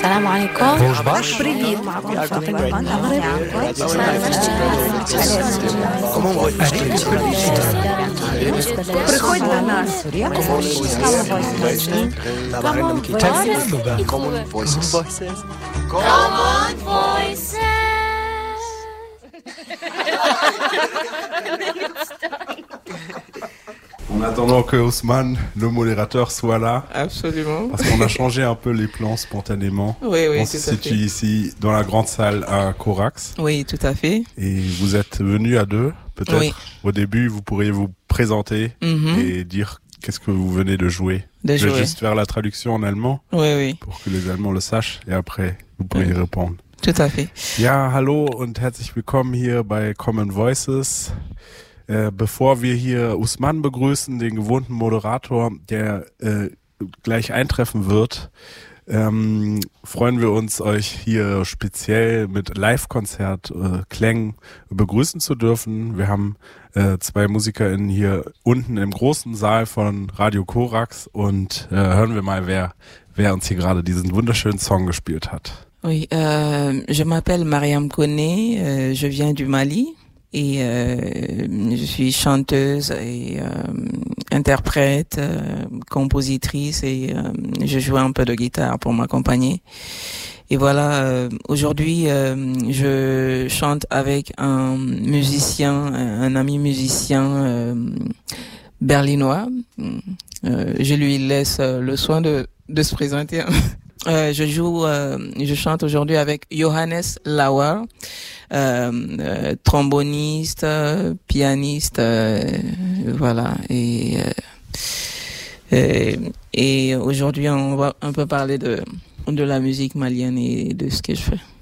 السلام عليكم. Привіт, приходь до нас. Common Voices. En attendant que Ousmane, le modérateur, soit là. Absolument. Parce qu'on a changé un peu les plans spontanément. Oui, On tout se à fait. situe ici dans la grande salle à Corax. Oui, tout à fait. Et vous êtes venus à deux, peut-être. Oui. Au début, vous pourriez vous présenter et dire qu'est-ce que vous venez de jouer. Je vais juste faire la traduction en allemand Oui. pour que les Allemands le sachent et après, vous pourriez répondre. Tout à fait. Ja, hallo und herzlich willkommen hier bei Common Voices. Bevor wir hier Ousmane begrüßen, den gewohnten Moderator, der gleich eintreffen wird, freuen wir uns, euch hier speziell mit Live-Konzert Klängen begrüßen zu dürfen. Wir haben zwei MusikerInnen hier unten im großen Saal von Radio Corax und hören wir mal, wer uns hier gerade diesen wunderschönen Song gespielt hat. Oui, je m'appelle Mariam Koné, je viens du Mali et je suis chanteuse et interprète, compositrice et je joue un peu de guitare pour m'accompagner. Et voilà, aujourd'hui, je chante avec un musicien, un ami musicien berlinois. Je lui laisse le soin de se présenter. Je chante aujourd'hui avec Johannes Lauer, tromboniste, pianiste, voilà. Et aujourd'hui, on va un peu parler de la musique malienne et de ce que je fais.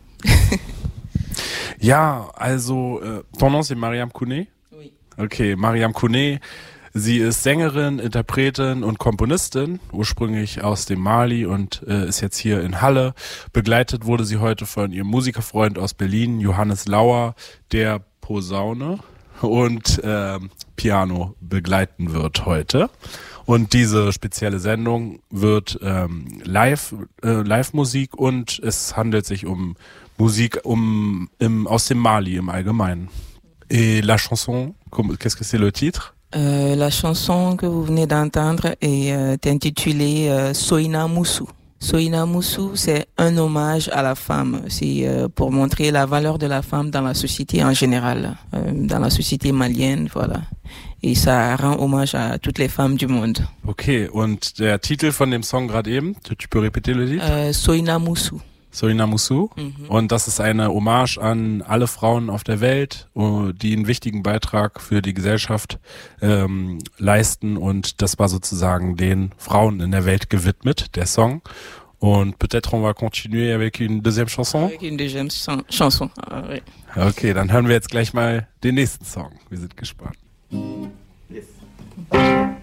Ja, also, ton nom c'est Mariam Koné? Oui. Okay, Mariam Koné. Sie ist Sängerin, Interpretin und Komponistin, ursprünglich aus dem Mali und ist jetzt hier in Halle. Begleitet wurde sie heute von ihrem Musikerfreund aus Berlin, Johannes Lauer, der Posaune und Piano begleiten wird heute. Und diese spezielle Sendung wird Live-Musik und es handelt sich um Musik aus dem Mali im Allgemeinen. Et la chanson, qu'est-ce que c'est le titre? La chanson que vous venez d'entendre est intitulée Soina Moussou. Soina Moussou, c'est un hommage à la femme. C'est pour montrer la valeur de la femme dans la société en général, dans la société malienne, voilà. Et ça rend hommage à toutes les femmes du monde. Okay, und der Titel von dem Song gerade eben, tu peux répéter le titre? Soina Moussou. Soina Moussou. Und das ist eine Hommage an alle Frauen auf der Welt, die einen wichtigen Beitrag für die Gesellschaft leisten. Und das war sozusagen den Frauen in der Welt gewidmet, der Song. Und peut-être on va continuer avec une deuxième chanson? Avec une deuxième chanson, oui. Okay, dann hören wir jetzt gleich mal den nächsten Song. Wir sind gespannt.